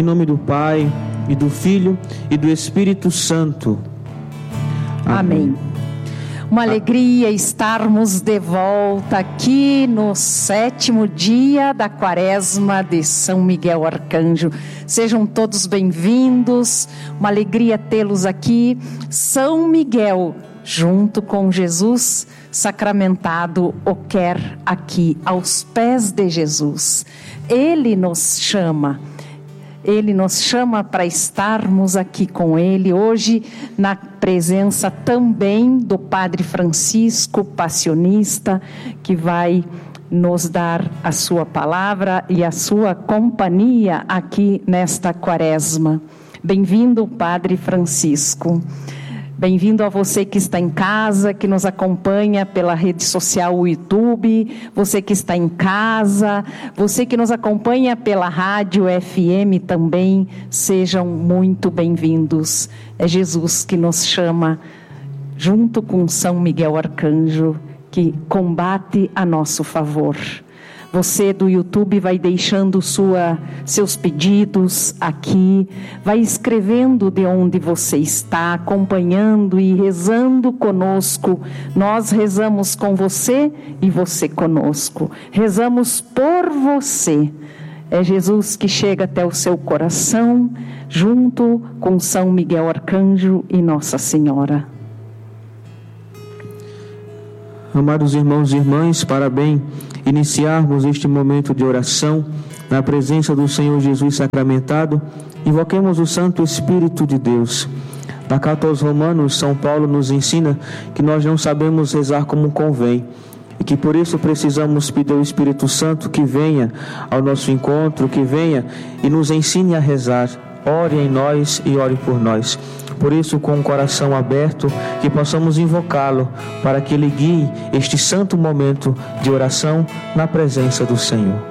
Em nome do Pai, e do Filho, e do Espírito Santo. Amém. Uma alegria estarmos de volta aqui no 7º dia da Quaresma de São Miguel Arcanjo. Sejam todos bem-vindos, uma alegria tê-los aqui. São Miguel, junto com Jesus sacramentado, o quer aqui, aos pés de Jesus. Ele nos chama para estarmos aqui com Ele, hoje na presença também do Padre Francisco, passionista, que vai nos dar a sua palavra e a sua companhia aqui nesta Quaresma. Bem-vindo, Padre Francisco. Bem-vindo a você que está em casa, que nos acompanha pela rede social YouTube, você que está em casa, você que nos acompanha pela rádio FM também, sejam muito bem-vindos. É Jesus que nos chama, junto com São Miguel Arcanjo, que combate a nosso favor. Você do YouTube vai deixando seus pedidos aqui, vai escrevendo de onde você está, acompanhando e rezando conosco. Nós rezamos com você e você conosco. Rezamos por você. É Jesus que chega até o seu coração, junto com São Miguel Arcanjo e Nossa Senhora. Amados irmãos e irmãs, para bem iniciarmos este momento de oração na presença do Senhor Jesus sacramentado, invoquemos o Santo Espírito de Deus. Na carta aos Romanos, São Paulo nos ensina que nós não sabemos rezar como convém e que por isso precisamos pedir ao Espírito Santo que venha ao nosso encontro, que venha e nos ensine a rezar. Ore em nós e ore por nós. Por isso, com o coração aberto, que possamos invocá-lo para que Ele guie este santo momento de oração na presença do Senhor.